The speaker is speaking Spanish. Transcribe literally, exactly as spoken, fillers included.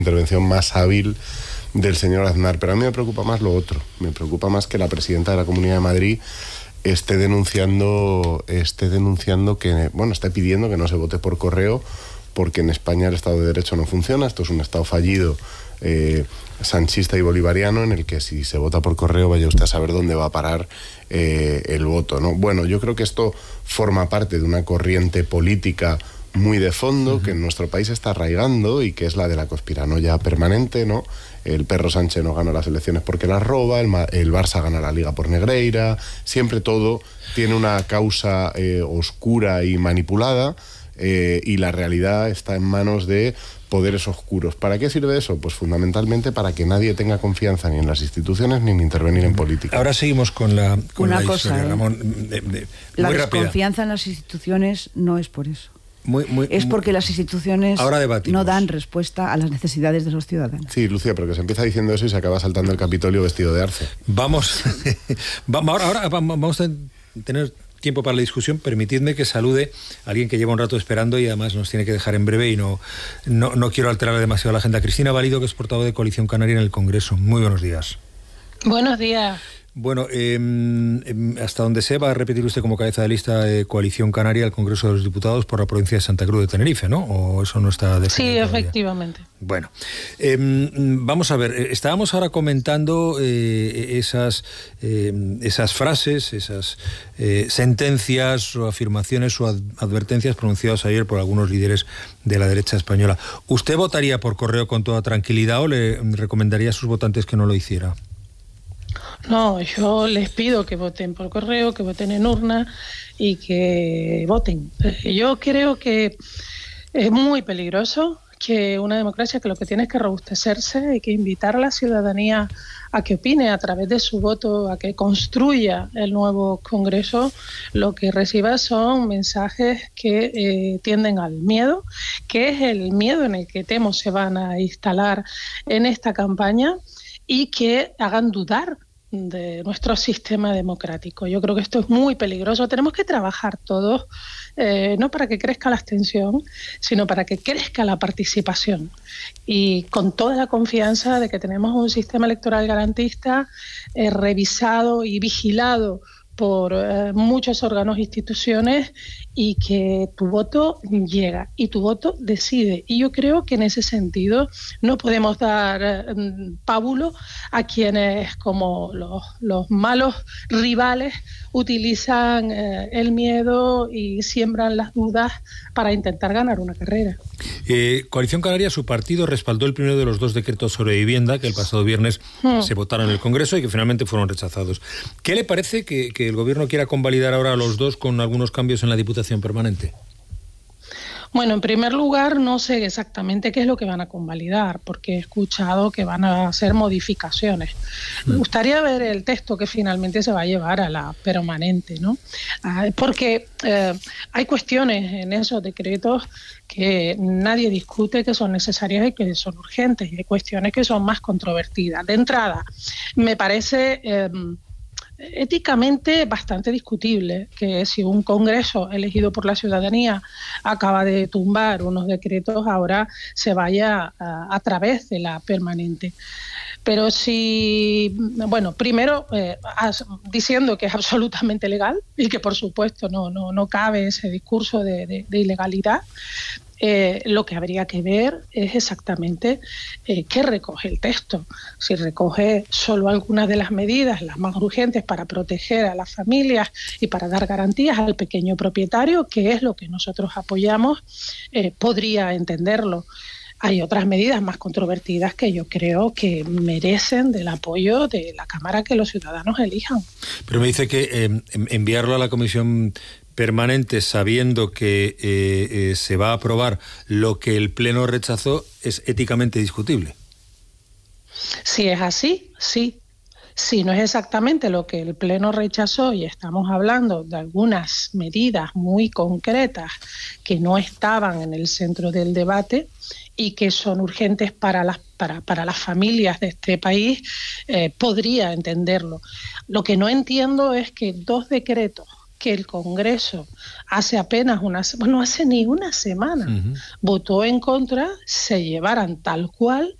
intervención más hábil del señor Aznar, pero a mí me preocupa más lo otro. Me preocupa más que la presidenta de la Comunidad de Madrid esté denunciando, esté denunciando que, bueno, esté pidiendo que no se vote por correo, porque en España el Estado de Derecho no funciona. Esto es un Estado fallido, eh, sanchista y bolivariano, en el que si se vota por correo vaya usted a saber dónde va a parar eh, el voto, ¿no? Bueno, yo creo que esto forma parte de una corriente política muy de fondo, uh-huh, que en nuestro país está arraigando, y que es la de la conspiranoia permanente, ¿no? El Perro Sánchez no gana las elecciones porque las roba, el, el Barça gana la Liga por Negreira, siempre todo tiene una causa eh, oscura y manipulada, eh, y la realidad está en manos de poderes oscuros. ¿Para qué sirve eso? Pues fundamentalmente para que nadie tenga confianza ni en las instituciones ni en intervenir en política. Ahora seguimos con la, con Una la cosa, historia, ¿eh? Ramón. De, de, la muy desconfianza rápida. en las instituciones no es por eso. Muy, muy, es porque muy... las instituciones no dan respuesta a las necesidades de los ciudadanos. Sí, Lucía, pero que se empieza diciendo eso y se acaba saltando el Capitolio vestido de arce. Vamos, ahora, ahora vamos a tener tiempo para la discusión. Permitidme que salude a alguien que lleva un rato esperando y además nos tiene que dejar en breve, y no, no, no quiero alterar demasiado la agenda. Cristina Valido, que es portavoz de Coalición Canaria en el Congreso. Muy buenos días. Buenos días. Bueno, eh, hasta donde sé, va a repetir usted como cabeza de lista de Coalición Canaria al Congreso de los Diputados por la provincia de Santa Cruz de Tenerife, ¿no? ¿O eso no está definido? Sí, todavía? efectivamente. Bueno, eh, vamos a ver, estábamos ahora comentando eh, esas, eh, esas frases, esas eh, sentencias o afirmaciones o ad- advertencias pronunciadas ayer por algunos líderes de la derecha española. ¿Usted votaría por correo con toda tranquilidad o le recomendaría a sus votantes que no lo hiciera? No, yo les pido que voten por correo, que voten en urna y que voten. Yo creo que es muy peligroso que una democracia que lo que tiene es que robustecerse y que invitar a la ciudadanía a que opine a través de su voto, a que construya el nuevo Congreso, lo que reciba son mensajes que eh, tienden al miedo, que es el miedo en el que temo se van a instalar en esta campaña, y que hagan dudar de nuestro sistema democrático. Yo creo que esto es muy peligroso. Tenemos que trabajar todos, eh, no para que crezca la abstención, sino para que crezca la participación. Y con toda la confianza de que tenemos un sistema electoral garantista, eh, revisado y vigilado por eh, muchos órganos e instituciones, y que tu voto llega y tu voto decide. Y yo creo que en ese sentido no podemos dar eh, pábulo a quienes, como los, los malos rivales, utilizan eh, el miedo y siembran las dudas para intentar ganar una carrera. Eh, Coalición Canaria, su partido respaldó el primero de los dos decretos sobre vivienda que el pasado viernes hmm. se votaron en el Congreso y que finalmente fueron rechazados. ¿Qué le parece que, que el Gobierno quiera convalidar ahora los dos con algunos cambios en la Diputación Permanente? Bueno, en primer lugar, no sé exactamente qué es lo que van a convalidar, porque he escuchado que van a hacer modificaciones. Me gustaría ver el texto que finalmente se va a llevar a la permanente, ¿no? Ah, porque eh, hay cuestiones en esos decretos que nadie discute, que son necesarias y que son urgentes, y hay cuestiones que son más controvertidas. De entrada, me parece Eh, éticamente bastante discutible que si un Congreso elegido por la ciudadanía acaba de tumbar unos decretos, ahora se vaya a, a través de la permanente. Pero si, bueno, primero eh, as, diciendo que es absolutamente legal y que por supuesto no, no, no cabe ese discurso de, de, de ilegalidad. Eh, lo que habría que ver es exactamente eh, qué recoge el texto. Si recoge solo algunas de las medidas, las más urgentes para proteger a las familias y para dar garantías al pequeño propietario, que es lo que nosotros apoyamos, eh, podría entenderlo. Hay otras medidas más controvertidas que yo creo que merecen del apoyo de la Cámara que los ciudadanos elijan. Pero me dice que eh, enviarlo a la Comisión Permanente sabiendo que eh, eh, se va a aprobar lo que el Pleno rechazó es éticamente discutible. Si es así, sí. Si no es exactamente lo que el Pleno rechazó y estamos hablando de algunas medidas muy concretas que no estaban en el centro del debate y que son urgentes para las, para, para las familias de este país, eh, podría entenderlo. Lo que no entiendo es que dos decretos que el Congreso hace apenas una, bueno, hace ni una semana, uh-huh. votó en contra, se llevaran tal cual